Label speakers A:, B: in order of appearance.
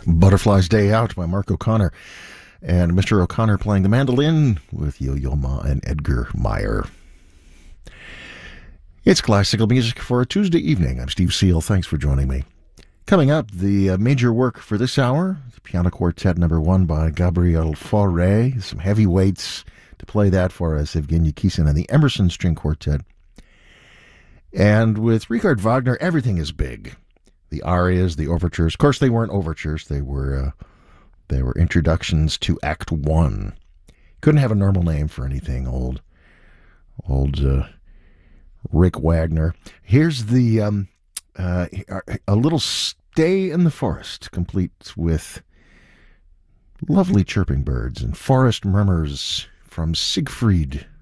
A: Butterfly's Day Out by Mark O'Connor, and Mr. O'Connor playing the mandolin with Yo-Yo Ma and Edgar Meyer. It's classical music for a Tuesday evening. I'm Steve Seal. Thanks for joining me. Coming up, the major work for this hour, the Piano Quartet No. 1 by Gabriel Fauré. Some heavyweights to play that for us, Evgeny Kissin and the Emerson String Quartet. And with Richard Wagner, everything is big. The arias, the overtures. Of course, they weren't overtures. They were introductions to Act 1. Couldn't have a normal name for anything. Old Rick Wagner. Here's the a little stay in the forest, complete with lovely chirping birds and forest murmurs from Siegfried